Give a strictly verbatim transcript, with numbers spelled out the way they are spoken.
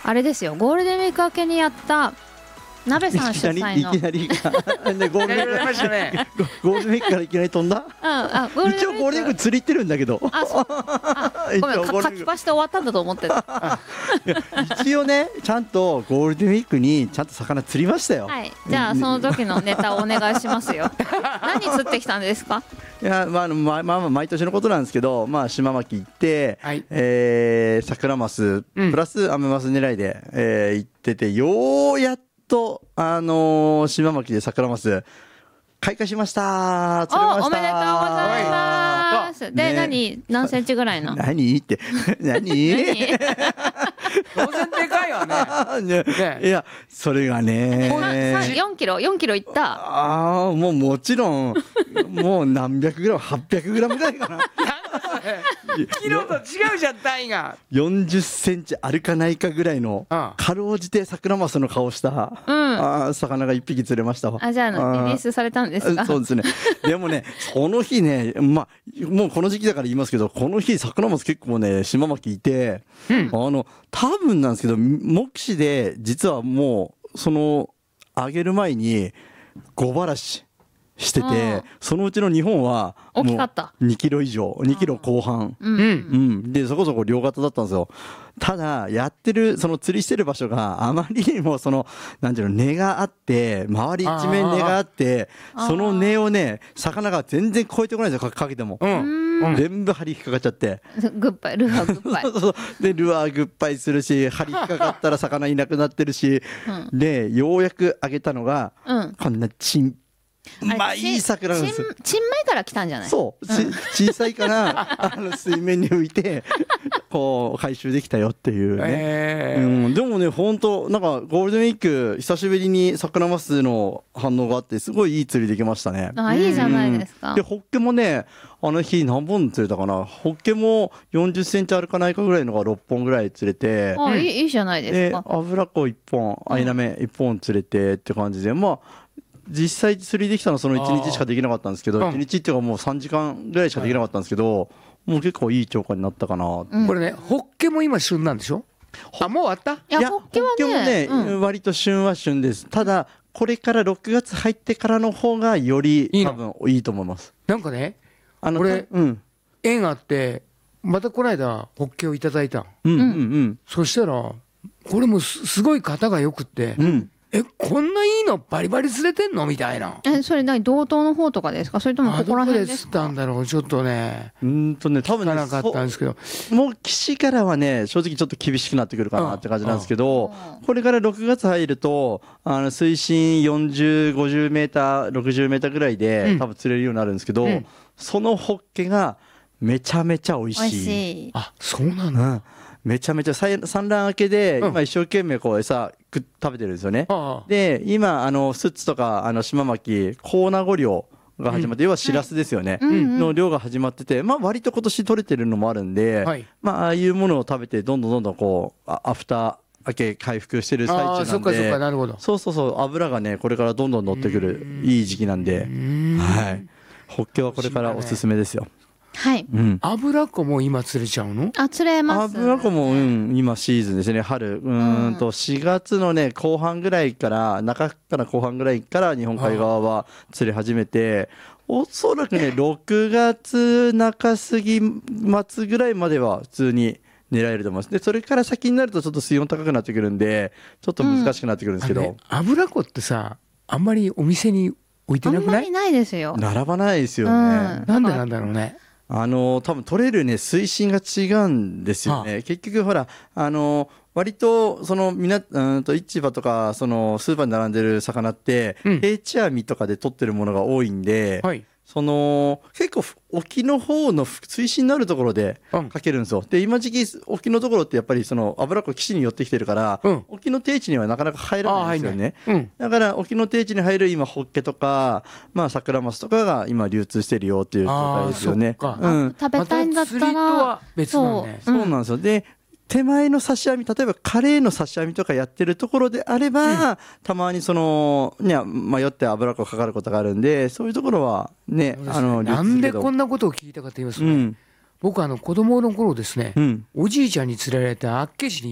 あれですよ、ゴールデンウィーク明けにやった鍋さん主催のいきなりいきなりねゴールデンウィークましたね。 ゴールデンウィークからいきなり飛んだ。 うん、あゴールデンウィーク一応ゴールデンウィーク釣り行ってるんだけど。 あそうあごめん、 一応ゴールデンウィークか書きパして終わったんだと思ってた。 一応ねちゃんとゴールデンウィークにちゃんと魚釣りましたよ。 はい、じゃあその時のネタをお願いしますよ。何釣ってきたんですか？ いやまああのまあまあ毎年のことなんですけど、まあ島巻行って、 はい、 えー、桜マスプラスアメマス狙いで、えー、行ってて、ようやっとあのー、島巻で桜マス開花しました。釣れました。 お、おめでとうございます。で、 ね、 何何センチぐらいの？ 何って何？ 何当然でかいわね。 ねねいやそれがねよんキロよんキロいった。 ああもうもちろんもう何百グラムはっぴゃくグラムぐらいかな。 キロと違うじゃん単位が。 よんじゅっセンチあるかないかぐらいのああかろうじて桜マスの顔した、 うん、 あ魚がいっぴき釣れましたわ。 あじゃあリリースされたんですか？ そうですね。でもねその日ねまあもうこの時期だから言いますけど、この日桜マス結構ね島巻いて、うん、あの多分なんですけど目視で実はもうその上げる前にごばらししてて、そのうちのにほんは大きかったにキロ以上にキロこう半、うんうん、でそこそこ両型だったんですよ。ただやってるその釣りしてる場所があまりにもそのなんていうの根があって周り一面根があってその根をね魚が全然越えてこないんですよ。かけても、うんうん、全部針引っかかっちゃってグッバイルアーグッバイそうそうでルアーグッバイするし針引っかかったら魚いなくなってるし、うん、でようやくあげたのが、うん、こんなチンまあいい桜なんですよ。 チンマイから来たんじゃない？ そう、うん、小さいからあの水面に浮いてこう回収できたよっていうね、えーうん、でもね本当なんかゴールデンウィーク久しぶりに桜マスの反応があってすごいいい釣りできましたね。 あいいじゃないですか。 でホッケもねあの日何本釣れたかな。ホッケもよんじゅっセンチあるかないかぐらいのがろっぽんぐらい釣れて、 あいい、いいじゃないですか。 で油子いっぽんアイナメいっぽん釣れてって感じで、まあ実際釣りできたのはそのいちにちしかできなかったんですけど、いちにちっていうかもうさんじかんぐらいしかできなかったんですけど、もう結構いい釣果になったかな、 うん、これねホッケも今旬なんでしょ？あもう終わった？ いやホッケはね、 ホッケもね、うん、割と旬は旬です。ただこれからろくがつ入ってからの方がより多分いいと思います。 なんかねあの俺、うん、縁あってまたこの間ホッケをいただいた、 うんうんうん、 そしたらこれも す, すごい型がよくって、うんえこんないいのバリバリ釣れてんのみたいな。 えそれ何道東の方とかですか？それともここら辺ですか？ どこで釣ったんだろうちょっとねうんとね多分ねなかったんですけど、 もう岸からはね正直ちょっと厳しくなってくるかなって感じなんですけど、うんうん、これからろくがつ入るとあの水深よんじゅう、ごじゅうメーター、ろくじゅうメーターぐらいで、うん、多分釣れるようになるんですけど、うん、そのホッケがめちゃめちゃ美味しい。 美味しい。 あそうなんだ、うんめちゃめちゃ産卵明けで今一生懸命こう餌食べてるんですよね、うん、で今あのスッツとかあの島巻コーナゴ漁が始まって、うん、要はシラスですよね、はい、の漁が始まってて、まあ、割と今年取れてるのもあるんで、はいまあ、ああいうものを食べてどんどんどんどんこうアフター明け回復してる最中なんで、あそっかそっかなるほど、そうそうそう油がねこれからどんどん乗ってくるいい時期なんで、はい、ホッケはこれからおすすめですよ。 はい、 うん、油子も今釣れちゃうの？ あ釣れます。 油子も、うん、今シーズンですね。春うんとしがつのね後半ぐらいから中から後半ぐらいから日本海側は釣れ始めて、おそらくねろくがつ中過ぎ末ぐらいまでは普通に狙えると思います。でそれから先になるとちょっと水温高くなってくるんでちょっと難しくなってくるんですけど、うんね、 油子ってさあんまりお店に置いてなくない？ あんまりないですよ。 並ばないですよね、うん、 なんでなんだろうね。 あの多分取れるね水深が違うんですよね、はあ、結局ほらあの割とそのみなうんと市場とかそのスーパーに並んでる魚って、うん、定置網とかで取ってるものが多いんで、はい、その結構沖の方の水深のあるところでかけるんですよ、うん、で今時期沖のところってやっぱりその油子岸に寄ってきてるから、うん、沖の定置にはなかなか入らないんですよね、うん、だから沖の定置に入る今ホッケとか、まあ、桜マスとかが今流通してるよっていう状態ですよね。 うん、食べたいんだったら、 ま、別なんね、 そう、そうなんですよ。で手前の刺し網、例えばカレーの刺し網とかやってるところであれば、うん、たまにそのには迷って油子かかることがあるんで、そういうところはね、あのなんでこんなことを聞いたかと言いますとね、うん、僕あの子供の頃ですね、うん、おじいちゃんに連れられて厚岸に